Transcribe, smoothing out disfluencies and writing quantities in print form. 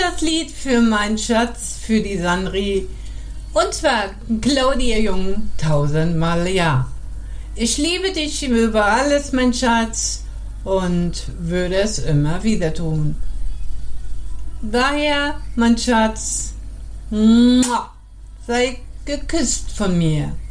das Lied für meinen Schatz, für die Sandri. Und zwar Claudia Jung, 1000-mal ja. Ich liebe dich über alles, mein Schatz, und würde es immer wieder tun. Daher, mein Schatz, sei geküsst von mir.